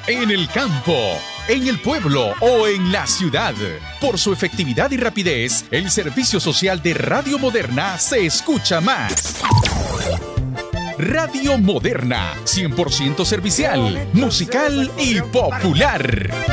en el campo, en el pueblo o en la ciudad. Por su efectividad y rapidez, el servicio social de Radio Moderna se escucha más. Radio Moderna, 100% servicial, musical y popular.